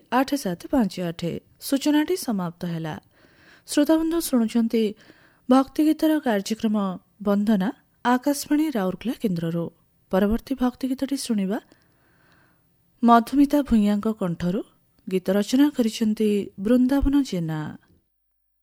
8758। ସୂଚନାଟି ସମାପ୍ତ ହେଲା। ଶ୍ରୋତାବନ୍ଧୁ ଶୁଣୁଛନ୍ତି ଭକ୍ତିଗୀତର କାର୍ଯ୍ୟକ୍ରମ ବନ୍ଦନା ଆକାଶବାଣୀ ରାଉରକେଲା କେନ୍ଦ୍ରରୁ। ପରବର୍ତ୍ତୀ ଭକ୍ତିଗୀତଟି ଶୁଣିବା ମଧୁମିତା ଭୂୟାଙ୍କ କଣ୍ଠରୁ। ଗୀତ ରଚନା କରିଛନ୍ତି ବୃନ୍ଦାବନ ଜେନା।